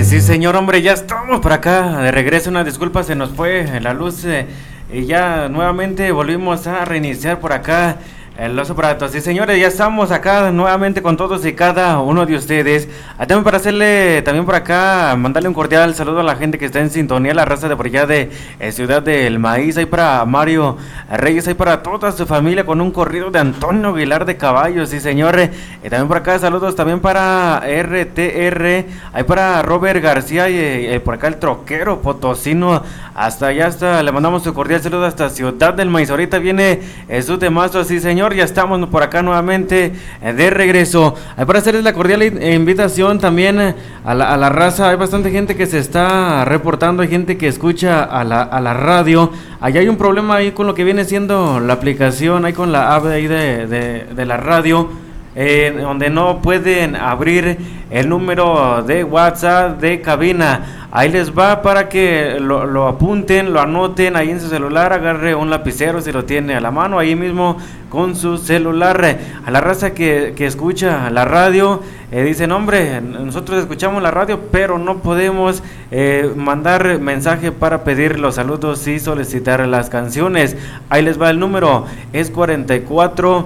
Sí, señor, hombre, ya estamos por acá de regreso. Una disculpa, se nos fue la luz y ya nuevamente volvimos a reiniciar por acá los aparatos. Sí, señores, ya estamos acá nuevamente con todos y cada uno de ustedes. También para hacerle, también por acá, mandarle un cordial saludo a la gente que está en sintonía, la raza de por allá de Ciudad del Maíz. Ahí para Mario Reyes, ahí para toda su familia con un corrido de Antonio Aguilar de Caballos, sí, señores. También por acá, saludos también para RTR, ahí para Robert García y por acá el troquero potosino. Hasta allá, le mandamos un cordial saludo hasta Ciudad del Maíz. Ahorita viene su temazo, sí, señor. Ya estamos por acá nuevamente de regreso. Para hacerles la cordial invitación también a la raza. Hay bastante gente que se está reportando, hay gente que escucha a la radio. Allá hay un problema ahí con lo que viene siendo la aplicación, ahí con la app ahí de la radio, donde no pueden abrir el número de WhatsApp de cabina. Ahí les va para que lo apunten, lo anoten ahí en su celular, agarre un lapicero si lo tiene a la mano, ahí mismo con su celular. A la raza que escucha la radio, dicen, hombre, nosotros escuchamos la radio, pero no podemos mandar mensaje para pedir los saludos y solicitar las canciones. Ahí les va el número, es 44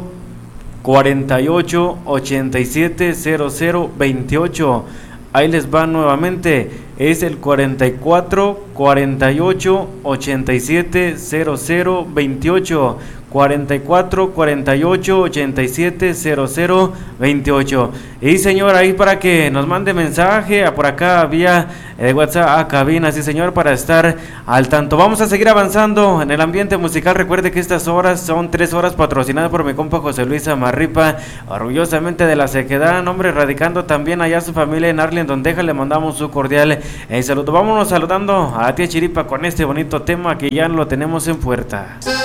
48 87 00 28. Ahí les va nuevamente, es el 44 48 87 00 28. 44 48 87 00 28. Y señor, ahí para que nos mande mensaje por acá vía WhatsApp a cabina, sí, señor, para estar al tanto. Vamos a seguir avanzando en el ambiente musical. Recuerde que estas horas son 3 horas patrocinadas por mi compa José Luis Amarripa, orgullosamente de la Sequedad, hombre, radicando también allá su familia en Arlington, Texas. Le mandamos su cordial saludo. Vámonos saludando a tía Chiripa con este bonito tema que ya lo tenemos en puerta.